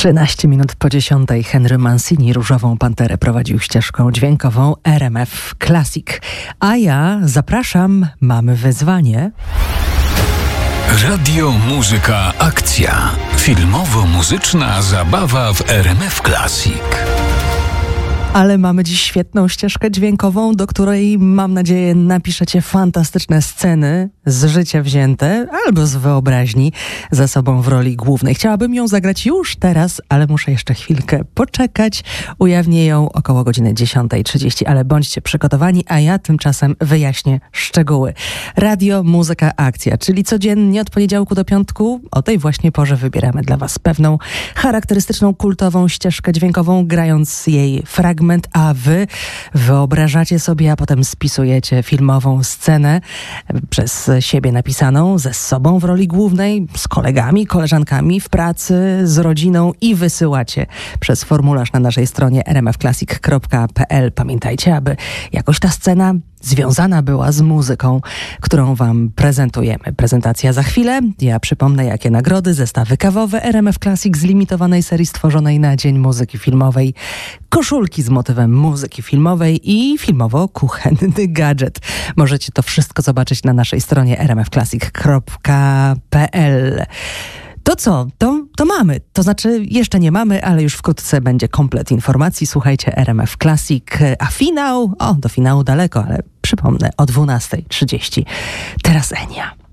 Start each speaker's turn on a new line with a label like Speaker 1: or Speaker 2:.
Speaker 1: 13 minut po 10 Henry Mancini Różową Panterę prowadził ścieżką dźwiękową RMF Classic. A ja zapraszam, mamy wyzwanie.
Speaker 2: Radio, muzyka, akcja. Filmowo-muzyczna zabawa w RMF Classic.
Speaker 1: Ale mamy dziś świetną ścieżkę dźwiękową, do której, mam nadzieję, napiszecie fantastyczne sceny z życia wzięte albo z wyobraźni za sobą w roli głównej. Chciałabym ją zagrać już teraz, ale muszę jeszcze chwilkę poczekać. Ujawnię ją około godziny 10:30, ale bądźcie przygotowani, a ja tymczasem wyjaśnię szczegóły. Radio, muzyka, akcja, czyli codziennie od poniedziałku do piątku o tej właśnie porze wybieramy dla was pewną charakterystyczną, kultową ścieżkę dźwiękową, grając jej fragment, a wy wyobrażacie sobie, a potem spisujecie filmową scenę przez siebie napisaną, ze sobą w roli głównej, z kolegami, koleżankami, w pracy, z rodziną i wysyłacie przez formularz na naszej stronie rmfclassic.pl. Pamiętajcie, aby jakoś ta scena związana była z muzyką, którą wam prezentujemy. Prezentacja za chwilę. Ja przypomnę, jakie nagrody, zestawy kawowe RMF Classic z limitowanej serii stworzonej na Dzień Muzyki Filmowej, koszulki z motywem muzyki filmowej i filmowo-kuchenny gadżet. Możecie to wszystko zobaczyć na naszej stronie rmfclassic.pl. To co? To mamy. To znaczy jeszcze nie mamy, ale już wkrótce będzie komplet informacji. Słuchajcie RMF Classic, a finał? Do finału daleko, ale przypomnę o 12:30. Teraz Enia.